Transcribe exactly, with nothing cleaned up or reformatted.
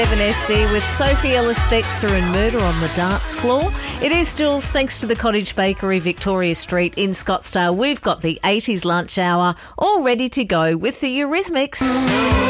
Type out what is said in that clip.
Evan Esty with Sophie Ellis-Bextor and Murder on the Dance Floor. It is, Jules, thanks to the Cottage Bakery, Victoria Street in Scottsdale. We've got the eighties lunch hour all ready to go with the Eurythmics.